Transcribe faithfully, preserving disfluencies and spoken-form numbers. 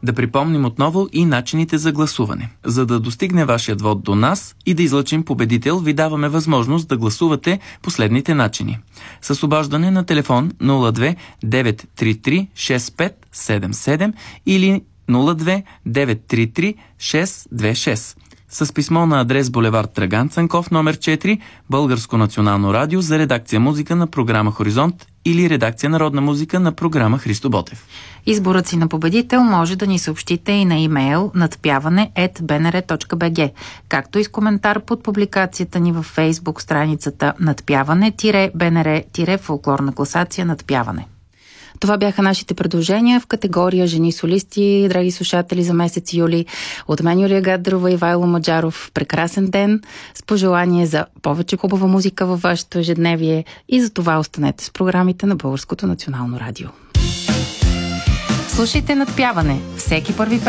Да припомним отново и начините за гласуване. За да достигне вашият вод до нас и да излъчим победител, ви даваме възможност да гласувате последните начини. С обаждане на телефон нула две девет три три шест пет седем седем или нула две девет три три шест две шест. С писмо на адрес булевард Драган Цанков, номер четири, Българско национално радио, за редакция музика на програма Хоризонт или редакция народна музика на програма Христо Ботев. Изборът си на победител може да ни съобщите и на имейл надпяване ет бе ен ер точка би джи, както и с коментар под публикацията ни във Фейсбук страницата надпяване-бе ен ер-фолклорна класация надпяване. Това бяха нашите предложения в категория жени солисти, драги слушатели, за месец юли. От мен Юлия Гадрова и Ивайло Маджаров. Прекрасен ден с пожелание за повече хубава музика във вашето ежедневие и за това останете с програмите на Българското национално радио. Слушайте Надпяване всеки първи